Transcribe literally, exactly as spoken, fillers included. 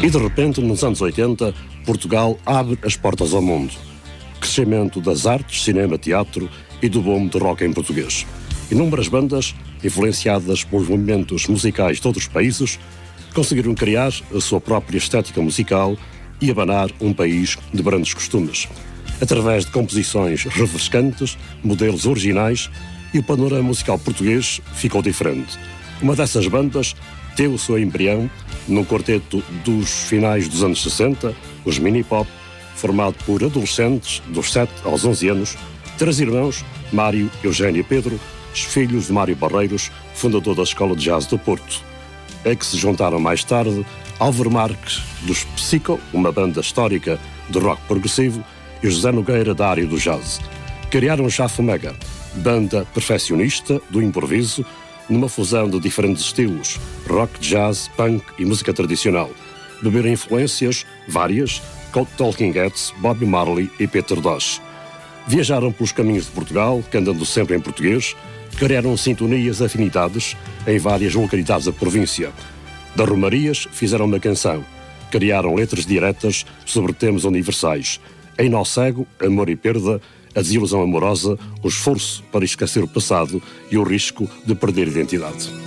E de repente, nos anos oitenta, Portugal abre as portas ao mundo. Crescimento das artes, cinema, teatro e do boom do rock em português. Inúmeras bandas, influenciadas por movimentos musicais de outros países, conseguiram criar a sua própria estética musical e abanar um país de grandes costumes. Através de composições refrescantes, modelos originais, e o panorama musical português ficou diferente. Uma dessas bandas teve o seu embrião num quarteto dos finais dos anos sessenta, os Mini Pop, formado por adolescentes dos sete aos onze anos, três irmãos, Mário, Eugênio e Pedro, os filhos de Mário Barreiros, fundador da Escola de Jazz do Porto. É que se juntaram mais tarde Álvaro Marques, dos Psico, uma banda histórica de rock progressivo, e José Nogueira, da área do jazz. Criaram Jafo Mega, banda perfeccionista do improviso, numa fusão de diferentes estilos, rock, jazz, punk e música tradicional. Beberam influências várias, com Talking Heads, Bob Marley e Peter Tosh. Viajaram pelos caminhos de Portugal, cantando sempre em português, criaram sintonias e afinidades em várias localidades da província. Das Romarias fizeram uma canção, criaram letras diretas sobre temas universais. Em Nó Cego, Amor e Perda, a desilusão amorosa, o esforço para esquecer o passado e o risco de perder a identidade.